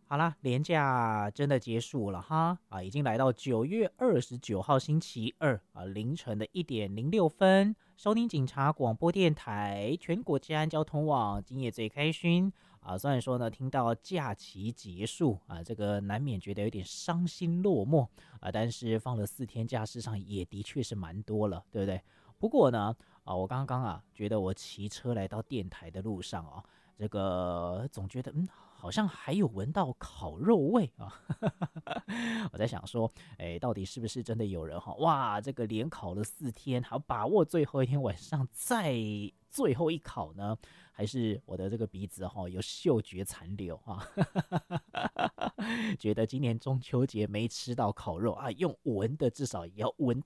好啦，连假真的结束了哈已经来到9月29号星期二凌晨的1点06分，收听警察广播电台全国治安交通网，今夜最开心虽然说呢，听到假期结束这个难免觉得有点伤心落寞但是放了4天假，事实上也的确是蛮多了，对不对？不过呢我刚刚觉得我骑车来到电台的路上这个总觉得好像还有闻到烤肉味我在想说，到底是不是真的有人哇，这个连烤了4天，还要把握最后一天晚上再最后一烤呢？还是我的这个鼻子有嗅觉残留觉得今年中秋节没吃到烤肉用闻的至少也要闻到。